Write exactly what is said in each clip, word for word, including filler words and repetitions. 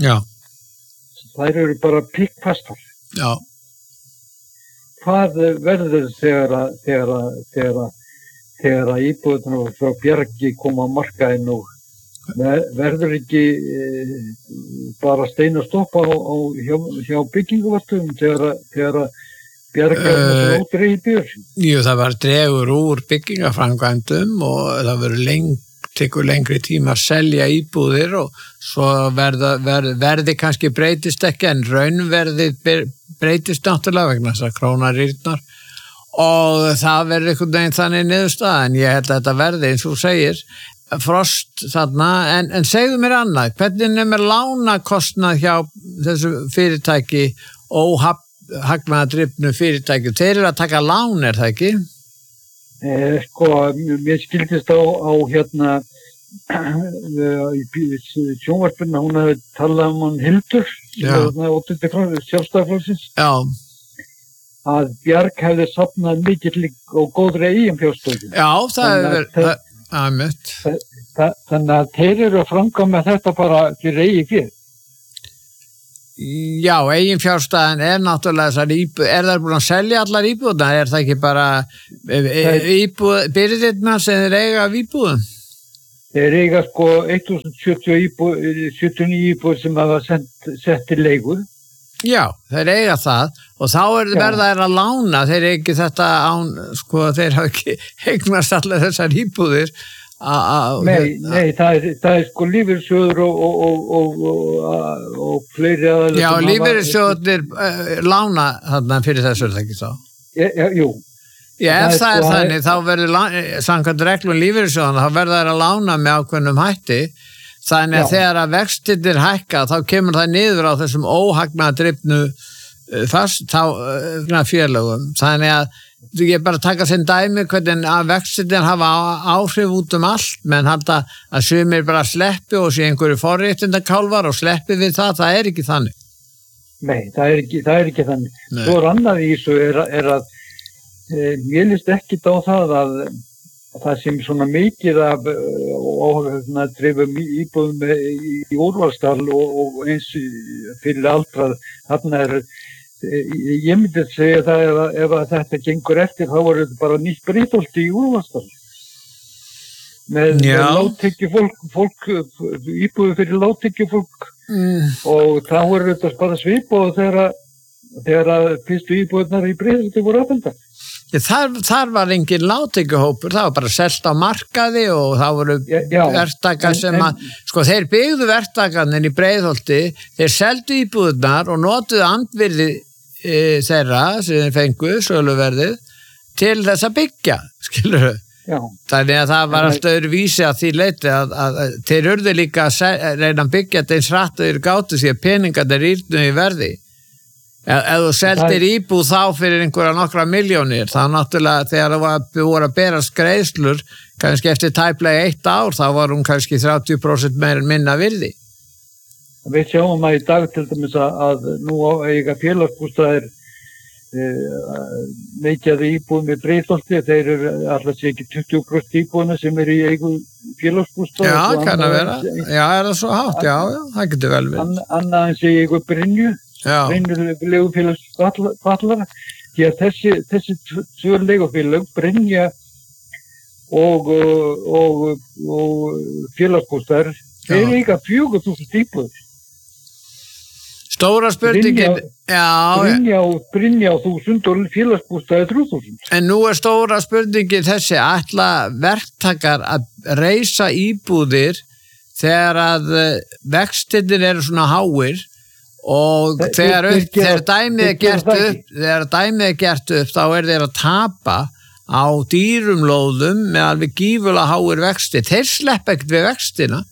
Já. Þær eru bara pikkfastar. Já. Hvað verður þegar að, þegar að, þegar að, þegar að íbúðunar frá Bjargi koma á markaðinn og verður ekki e, bara stein og stoppa á, á hjá, hjá bygginguvartum þegar að, þegar að Bjarga er uh, með ódreigi björn? Jú, það var dregur úr byggingaframkvæmdum og það verður leng, tekur lengri tíma að selja íbúðir og svo verða, verð, verði kannski breytist ekki en raunverði breytist náttúrulega vegna þess að krónar rýrnar og það verður einhvern veginn þannig niðurstaða en ég held að þetta verði eins og segir frost þarna en, en segðu mér annað, hvernig er með lánakostnað hjá þessu fyrirtæki óhapp hagnaðardrifnu fyrirtækjum, þeir eru að taka lán er það ekki? Eh, sko, mér skildist á, á hérna í sjónvarpinu, hún hefði talað um hann Hildur, sjálfstæðarflokksins, að Bjarg hefði safnað mikill og góðri eigin fjárstofnum. Já, það er aðmött. Þannig að þeir eru að framkvæma þetta bara fyrir eigin fyrir. Já, eigin fjárstæðan er náttúrulega þessar íbúð, er það búin að selja allar íbúðna, er það ekki bara íbúð, byrðirna sem þeir eiga af íbúðum? Þeir eiga sko þúsund sjötíu íbúð, sjötíu og níu íbúð sem hafa sett til leigu. Já, þeir eiga það og þá er verða þeir að lána, þeir ekki þetta án, sko þeir hafa ekki eignast allar þessar íbúðir. A, a, nei, nei, það er, það er sko lífeyrissjóður og, og, og, og, og, og fleiri aðeins. Já, lífeyrissjóður uh, lána þarna fyrir þessu er það ekki þá? Já, já, jú. Já, ef það er þannig, þá verður, samkvæmt reglum lífeyrissjóðana, þá verður það að lána með ákveðnum hætti, þannig að já. Þegar að vextirnir hækka, þá kemur það niður á þessum óhagnaðardrifnu uh, fast, þá uh, félögum, þannig að þú getur bara að taka sem dæmi hvernig að vextirnir hafa áhrif út um allt, menn halda að sumir bara sleppi og sé einhverju forréttindakálfar og sleppi við það, það er ekki þannig. Nei, það er ekki, það er ekki þannig. Nei. Svo er annað í þessu er, er að e, ég list ekkit á það að, að það sem svona mikið af og dreifum íbúðum í, í úrvalstal og, og eins fyrir aldrað, þarna er ég myndi að segja það ef, ef að þetta gengur eftir þá voru þetta bara nýtt Breiðholti í úrvalstal með, með lágtekjufólk fólk, íbúðu fyrir lágtekjufólk mm. og þá voru þetta bara svipa og þegar, þegar fyrstu íbúðunar í Breiðholti voru afhendar. Þar, þar var engin lágtekjuhópur, það var bara selt á markaði og það voru verktakar sem að, sko þeir byggðu verktakarnir í Breiðholti, þeir seldu íbúðunar og notuðu andvirði e, þeirra sem þeir fengu, söluverðið, til þess að byggja, skilur þau? Já. Þannig að það var alltaf öðru vísi að því leiti að, að, að þeir urðu líka að reyna að byggja þetta eins hratt að þeir gátu því að peningarnir rýrnu í verði. Ef, ef þú seldir íbúð þá fyrir einhverja nokkra miljónir, þá náttúrulega þegar það voru að berast greiðslur, kannski eftir tæplega eitt ár, þá var hún kannski þrjátíu prósent meira minna virði. Við sjáum að í dag til dæmis að, að nú eiga félagsbústaðir e, mikið íbúð með Breiðholti, þeir eru alltaf sé ekki tuttugu prósent íbúðina sem eru í eigu félagsbústaðir. Já, kann að vera. Já, er það svo hátt? Já, já, það getur vel verið. An, annað en sé eigu Brynju. Reynir leigufélagsfallara því að þessi, þessi tvö leigufélag Brynja og, og, og félagsbústaðar þeir eiga fjögur þúsund íbúðir. Stóra spurningin Brynja og Brynja og þúsund og félagsbústaðar þrjú þúsund. En nú er stóra spurningin þessi, ætla verktakar að reisa íbúðir þegar að vextirnir eru svona háir og þegar, upp, þegar dæmið er gert upp þegar dæmið er gert upp þá er þeir að tapa á dýrum lóðum með alveg gífulega háir vexti, þeir slepp ekkert við vextina.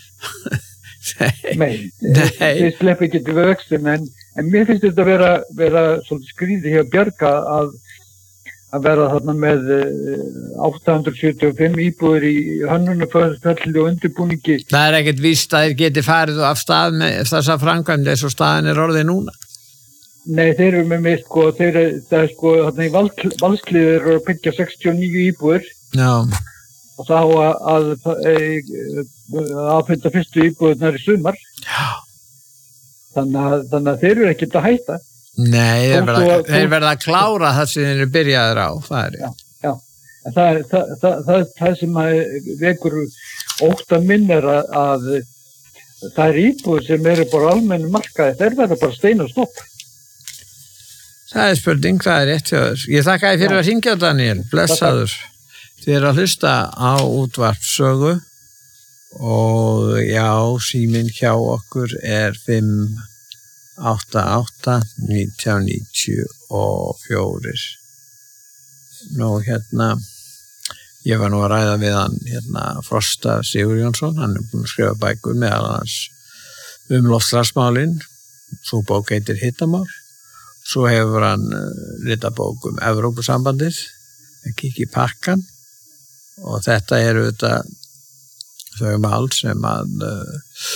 Nei, þeir slepp ekkert við vextina en, en mér finnst þetta að vera, vera svolítið skrýði hjá Bjarga að að vera þarna með átta hundruð sjötíu og fimm íbúðir í hönnunarferli og undirbúningi. Það er ekkert víst að þeir geti farið af stað með þessa framkvæmd eins og staðan er orðið núna. Nei, þeir eru með mig sko, þeir eru sko, þarna í val, valskliðir eru að byggja sextíu og níu íbúðir. Já. Og þá að aðfynda fyrstu íbúðirnar í sumar. Já. þannig að, þannig að þeir eru ekkert að hætta. Nei, þeir verða, að, þeir verða að klára það sem þeir eru byrjaðir á. Það er. Já, já. En það, er, það, það, það, það sem vekur ótta minn er að, að það er íbúð sem eru bara almennu markaði, þeir verða bara stein og stopp. Það er spurning, það er rétt hjá þér. Ég þakka þér fyrir já. Að hringja, Daniel. Blessaður. Þið eru að hlusta á útvarpssögu og já, síminn hjá okkur er fimm átta átta nítján níutíu og fjögur. Nú hérna, ég var nú að ræða við hann hérna Frosta Sigurjónsson, hann er búinn að skrifa bækur meðal hans um loftslagsmálin, svo bók heitir Hittamál. Svo hefur hann ritað bók um Evrópusambandið, að kíkja í pakkan og þetta eru þetta þau mál sem að uh,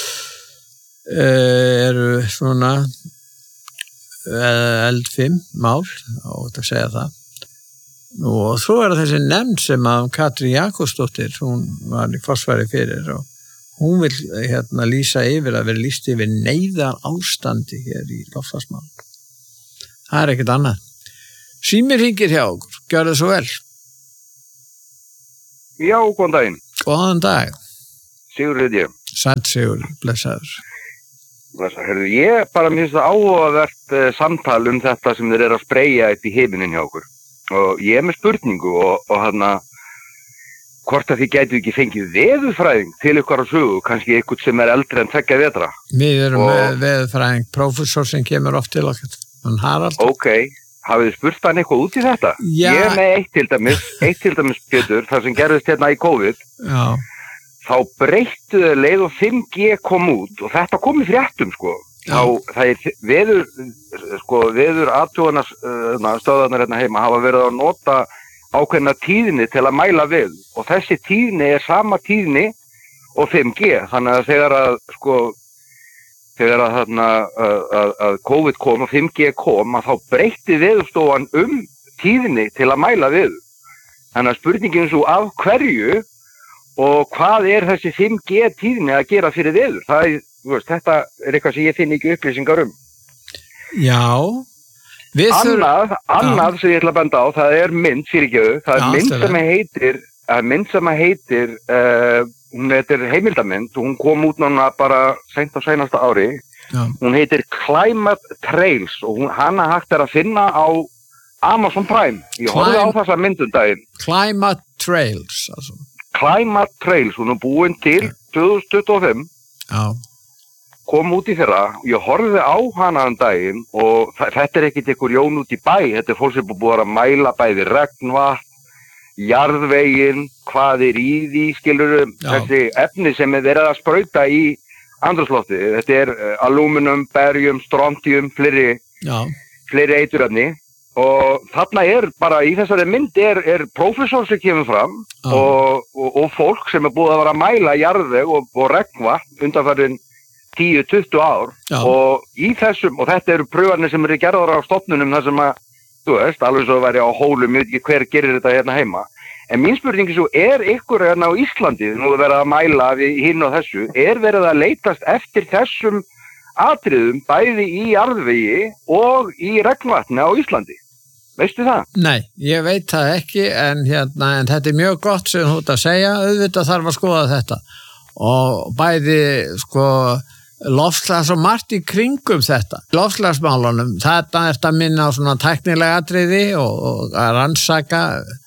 eru svona uh, eldfimm mál, og þetta segja það. Nú, og svo er þessi nefnd sem að Katrín Jakobsdóttir, hún var í forsvari fyrir og hún vil hérna lýsa yfir að vera lýst yfir neyðar ástandi hér í loftslagsmálum. Það er ekkert annað. Símir hringir hjá okkur, gjör það svo vel. Já, góðan daginn. Góðan dag. Sigur heit ég. Sætt Sigur, blessaður. Blessaður, herðu, ég bara mér finnst það áhugavert uh, samtal um þetta sem þeir eru að spreyja upp í heiminin hjá okkur. Og ég er með spurningu og, og hérna, hvort að þið gætu ekki fengið veðurfræðing til ykkur á sögu, kannski ykkur sem er eldri en tveggja vetra. Við erum og... með veðurfræðing, prófessor sem kemur oft til okkur. Ok, hafið þið spurt hann eitthvað út í þetta? Já. Ég er með eitt til dæmis, eitt til dæmis Pétur, það sem gerðist hérna í COVID. Já. Þá breyttu leið og fimm G kom út og þetta kom í fréttum sko. Já. Þá það er veður, sko, veður athugunar uh, stöðarnar hérna heima hafa verið að nota ákveðna tíðni til að mæla við og þessi tíðni er sama tíðni og fimm G, þannig að þegar að sko þegar að, þarna, að, að COVID kom og fimm G kom að þá breytti veðurstofan um tíðni til að mæla við. Þannig að spurningin svo af hverju og hvað er þessi fimm G tíðni að gera fyrir veður? Það er, veist, þetta er eitthvað sem ég finn ekki upplýsingar um. Já. Annað, annað sem ég ætla að benda á, það er mynd fyrirgjöfu, það er Já, mynd sem heitir, mynd sem heitir uh, hún heitir heimildamynd og hún kom út núna bara seint á seinasta ári. Já. Hún heitir Climate Trails og hún, hana hægt er að finna á Amazon Prime. Ég Clim- horfði á þessa myndundaginn. Climate Trails, altså. Climate Trails, hún er búin til tvö þúsund tuttugu og fimm. Já. Kom út í fyrra. Ég horfði á hana um daginn og þetta er ekkert einhver ljón út í bæ. Þetta er fólk sem búið að mæla bæði regnvatn, jarðveginn, hvað er í því, skilur þessi efni sem er verið að sprauta í andrúmsloftið. Þetta er uh, alúminum, barium, strontium, fleiri, fleiri eiturefni og þarna er bara í þessari mynd er, er prófessor sem kemur fram og, og, og fólk sem er búið að vera að mæla jarðveg og, og regnvatn undanfarin tíu til tuttugu ár. Já. Og í þessum, og þetta eru pröfarnir sem eru gerðar á stofnunum þar sem að þú veist, alveg svo væri á hólum, hver gerir þetta hérna heima. En mín spurningi svo, er ykkur hérna á Íslandi, nú er verið að mæla við hinn og þessu, er verið að leitast eftir þessum atriðum bæði í jarðvegi og í regnvatni á Íslandi? Veistu það? Nei, ég veit það ekki, en, hérna, en þetta er mjög gott sem þú ert að segja, auðvitað þarf að skoða þetta. Og bæði, sko, loftslags og margt í kringum þetta. Loftslagsmálunum, þetta er að minna á svona tæknilega atriði og, og að rannsaka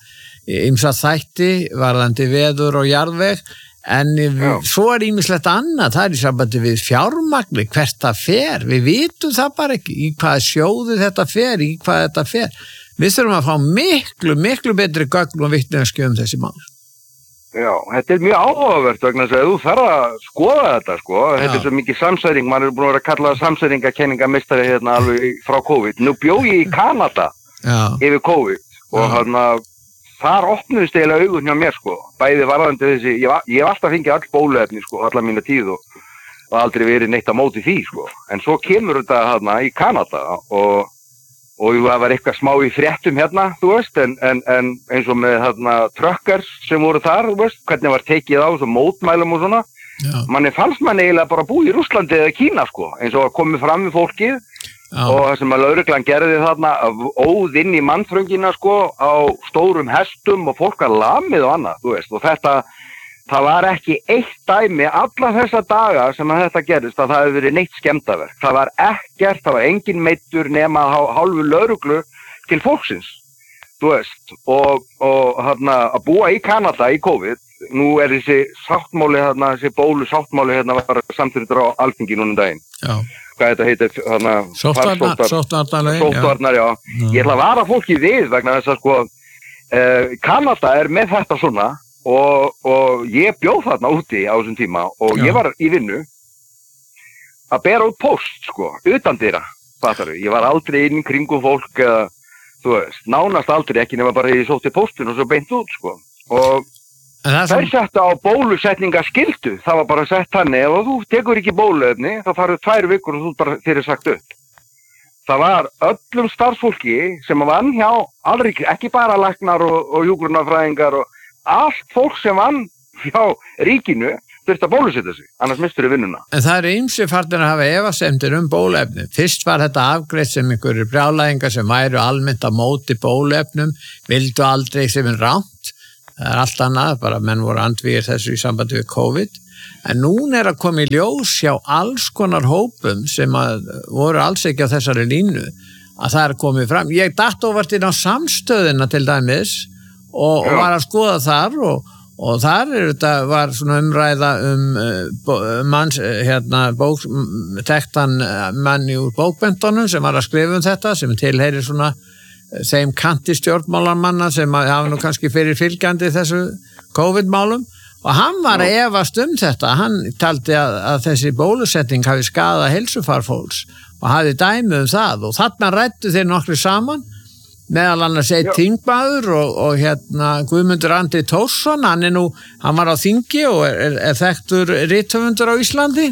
ýmsa þætti varðandi veður og jarðveg, en við, svo er ýmislegt annað, það er í sambandi við fjármagni, hvert það fer, við vitum það bara ekki, í hvað sjóðu þetta fer, í hvað þetta fer. Við þurfum að fá miklu, miklu betri gögn og vitneskju um þessi mál. Já, þetta er mjög áhugavert vegna þess að þú þarf að skoða þetta sko, Já. Þetta er svo mikið samsæring, maður er búin að vera að kalla samsæringakenningameistari hérna alveg frá COVID. Nú bjó ég í Kanada Já. Yfir COVID og hérna þar opnuðist eiginlega augun hjá mér sko, bæði varðandi þessi, ég, ég hef alltaf fengið all bóluefni sko, alla mína tíð og, og aldrei verið neitt á móti því sko, en svo kemur þetta hérna í Kanada og og það var eitthvað smá í fréttum hérna, þú veist, en, en, en eins og með hérna truckers sem voru þar, þú veist, hvernig var tekið á þessu mótmælum og svona. manni fannst manni eiginlega bara búið í Rússlandi eða Kína sko, eins og að komið fram við fólkið Já. Og það sem að lögreglan gerði þarna óð inn í mannþröngina sko á stórum hestum og fólk var lamið og annað, þú veist, og þetta það var ekki eitt dæmi alla þessa daga sem að þetta gerðist að það hefði verið neitt skemmdaverk. Það var ekkert, það var engin meiddur nema hálfu lögreglu til fólksins, þú veist, og, og hérna að búa í Kanada í COVID, nú er þessi sáttmáli hérna, þessi bólu sáttmáli hérna var samþykktur á Alþingi núna um daginn. Já. Hvað þetta heitir, hérna, sóttvarnarlögin, sóttvarnar, já. já. Ég ætla að vara fólki við vegna þess að sko, uh, Kanada er með þetta svona og, og ég bjóð þarna úti á þessum tíma og já. Ég var í vinnu að bera út post, sko, utan dyra, fattaru. Ég var aldrei inn í kringum fólk eða, þú veist, nánast aldrei ekki nema bara ég sótti postin og svo beint út, sko. Og þær settu á bólusetningaskyldu, það var bara sett þannig, ef þú tekur ekki bóluefni, þá farið tvær vikur og þú bara þér er sagt upp. Það var öllum starfsfólki sem vann hjá, aldrei, ekki bara læknar og, og hjúkrunarfræðingar og allt fólk sem vann hjá ríkinu þurfti að bólusetja sig, annars mistur þau vinnuna. En það er ýmsir farnir að hafa efasemdir um bóluefni. Fyrst var þetta afgreitt sem einhverjir brjálæðingar sem væru almennt á móti bóluefnum, vildu aldrei sem er rámt. Það er allt annað, bara menn voru andvígir þessu í sambandi við COVID. En núna er að koma í ljós hjá alls konar hópum sem að voru alls ekki á þessari línu, að það er komið fram. Ég datt óvart inn á samstöðina til dæmis og, og var að skoða þar og, og þar er þetta var svona umræða um uh, manns, hérna, bók, tektan manni úr bókbentunum sem var að skrifa um þetta, sem tilheyrir svona þeim kanti stjórnmálamanna sem hafa nú kannski fyrir fylgjandi þessu COVID-málum og hann var að efast um þetta, hann taldi að, að þessi bólusetning hafi skadað heilsufar fólks og hafi dæmi um það og þarna ræddu þeir nokkri saman meðal annars eitt þingmaður og, og hérna Guðmundur Andri Tórsson, hann er nú, hann var á þingi og er, er, er þekktur rithöfundur á Íslandi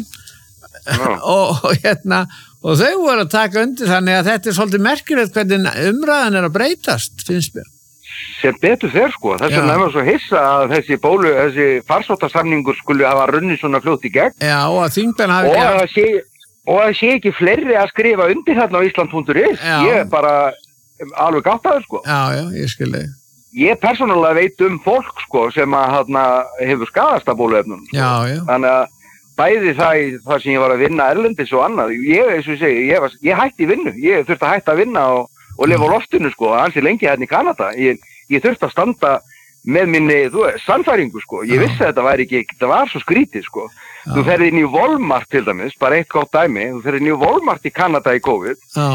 og, og hérna og þau voru að taka undir þannig að þetta er svolítið merkilegt hvernig umræðan er að breytast, finnst mér. Sem betur þeir sko, þess vegna er maður svo hissa að þessi bólu, þessi farsóttasamningur skulle hafa runnið svona fljótt í gegn. Já, og að þingmenn hafi og að sé, og að sé ekki fleiri að skrifa undir þarna á Ísland punktur is. Ég er bara alveg gáttaður sko. Já, já, ég skilði. Ég persónulega veit um fólk sko sem að þarna hefur skadast af bóluefnum. Sko. Já, já. Þannig að bæði það, það sem ég var að vinna erlendis og annað, ég, eins og ég segi, ég, var, ég hætti vinnu, ég þurfti að hætta að vinna og, og lifa á loftinu sko, ansi lengi hérna í Kanada, ég, ég þurfti að standa með minni, þú veist, sannfæringu sko, ég vissi að þetta væri ekki, þetta var svo skrítið sko, Já. Þú ferði inn í Walmart til dæmis, bara eitt gott dæmi, þú ferði inn í Walmart í Kanada í COVID, Já.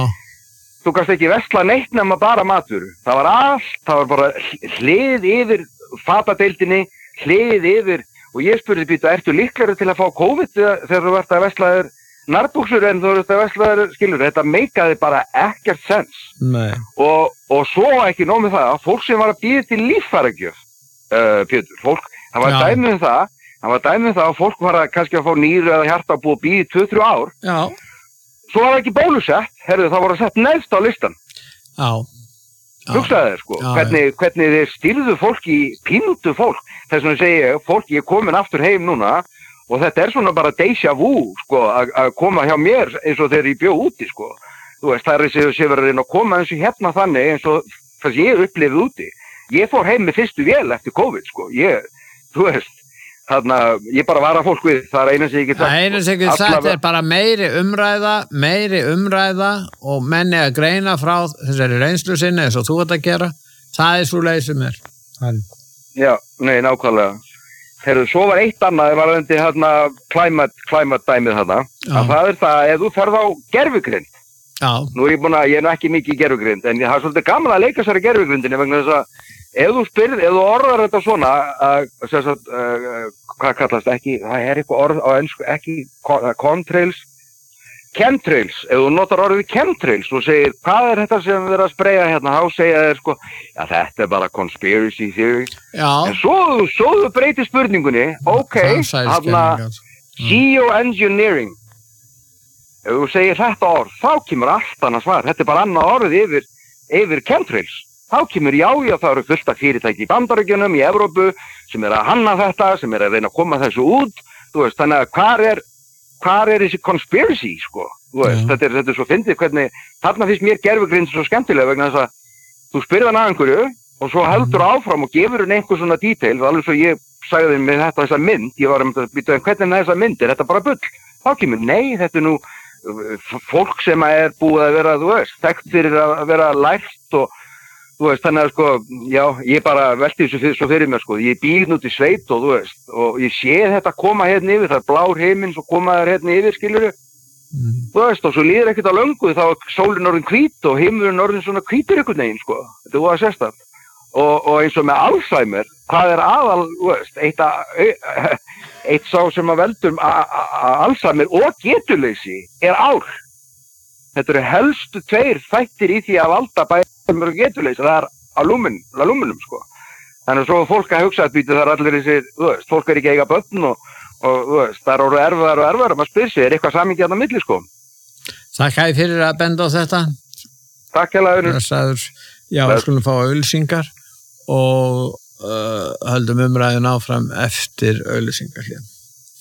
Þú kannst ekki versla neitt nema bara matvöru, það var allt, það var bara hlið yfir fatadeildinni, hlið yfir og ég spurði býta, ertu líklegri til að fá COVID þegar þú ert að versla þér nærbúksur en þú ert að versla þér, skilur, þetta meikaði bara ekkert sens. Nei. Og, og svo ekki nóg með það, fólk sem var að býða til líffæragjöf, uh, Pétur, fólk, það var dæmið um það, það var dæmið um það að fólk var að kannski að fá nýru eða hjarta að búa að býða í tvö til þrjú ár. Já. Svo var það ekki bólusett, herðu, það voru að sett neðst á listan. Já. Hugsaði þeir sko, já, hvernig, hvernig þeir stýrðu fólk í píndu fólk, þess vegna segi ég, fólk ég er komin aftur heim núna og þetta er svona bara déjà vu sko, að koma hjá mér eins og þeir í bjó úti sko, þú veist, það er þessi sem verður að reyna að koma eins og hérna þannig eins og þess ég upplifið úti, ég fór heim með fyrstu vél eftir COVID sko, ég, þú veist, þarna, ég bara vara fólk við, það er eina sem ég get sagt. Það eina sem ég get sagt er bara meiri umræða, meiri umræða og menni að greina frá þessari reynslu sinni eins og þú ert að gera, það er svo leið sem er. Já, nei, nákvæmlega. Herðu, svo var eitt annað, það var undir hérna climate, climate dæmið þarna, að það er það, ef þú ferð á gervigrind, Já. Nú er ég búin að, ég er nú ekki mikið í gervigrind, en það er svolítið gaman að leika sér í gervigrindinni vegna þess að ef þú spyrð, ef þú orðar þetta svona, uh, sem sagt, uh, hvað kallast ekki, það er eitthvað orð á ensku, ekki contrails, chemtrails, ef þú notar orðið chemtrails og segir, hvað er þetta sem við erum að spreyja hérna, þá segja þeir sko, já þetta er bara conspiracy theory, já. En svo, svo þú breytir spurningunni, ok, hérna, geoengineering, ef þú segir þetta orð, þá kemur allt annað svar, þetta er bara annað orð yfir, yfir chemtrails. Þá kemur já, já, það eru fullt af fyrirtæki í Bandaríkjunum, í Evrópu, sem er að hanna þetta, sem er að reyna að koma þessu út, þú veist, þannig að hvar er, hvar er þessi conspiracy, sko, þú veist, þetta er, þetta er svo fyndið hvernig, þarna finnst mér gervigreind svo skemmtilega vegna þess að þú spyrð hann að einhverju og svo heldur áfram og gefur hann einhver svona detail, alveg svo ég sagði þeim með þetta þessa mynd, ég var um að býta um hvernig þessa mynd er, þetta bara bull, þá kemur, nei, þetta er nú fólk sem er búið að vera, þú veist, þekkt fyrir að vera lært og þú veist, þannig að sko, já, ég bara velti þessu fyrir, svo fyrir mér sko, ég býð nút í sveit og þú veist, og ég sé þetta koma hérna yfir, það er blár heiminn, svo koma þær hérna yfir, skilurðu, mm. þú veist, og svo líður ekkert á löngu, þá er sólinn orðin hvít og heimurinn orðin svona hvítur einhvern veginn, sko, þetta er voða sérstakt, og, og eins og með Alzheimer, hvað er aðal, þú veist, eitt að, eitt sá sem að veldum að Alzheimer og getuleysi er ár. Þetta eru helstu tveir þættir í því að valda bæðum og getuleysi, það er alúmin, alúminum sko. Þannig að svo fólk að hugsa að býta þar allir þessir, þú veist, fólk er ekki eiga börn og, og þú veist, það eru erfðar og erfðar, maður spyr sig, er eitthvað samingi að það milli sko. Þakka ég fyrir að benda á þetta. Takk hérlega. Já, við skulum fá auglýsingar og uh, höldum umræðin áfram eftir auglýsingarhlið.